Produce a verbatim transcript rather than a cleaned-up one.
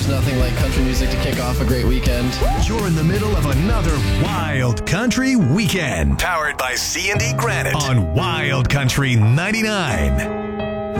there's nothing like country music to kick off a great weekend. You're in the middle of another Wild Country Weekend. Powered by C and D Granite on Wild Country ninety-nine.